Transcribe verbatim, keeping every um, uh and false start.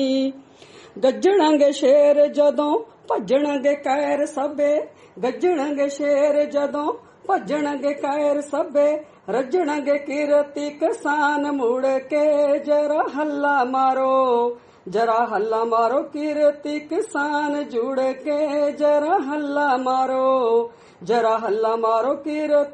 ਗੱਜਣਗੇ ਸ਼ੇਰ ਜਦੋਂ ਭੱਜਣਗੇ ਕਾਇਰ ਸਭੇ, ਗੱਜਣਗੇ ਸ਼ੇਰ ਜਦੋਂ ਭੱਜਣਗੇ ਕਾਇਰ ਸਭੇ, ਰੱਜਣਗੇ ਕਿਰਤੀ ਕਿਸਾਨ ਮੁੜ ਕੇ ਜਰਾ ਹੱਲਾ ਮਾਰੋ, ਜਰਾ ਹੱਲਾ ਮਾਰੋ ਕਿਰਤੀ ਕਿਸਾਨ ਜੁੜ ਕੇ ਜਰਾ ਹੱਲਾ ਮਾਰੋ, ਜਰਾ ਹੱਲਾ ਮਾਰੋ ਕਿਰਤੀ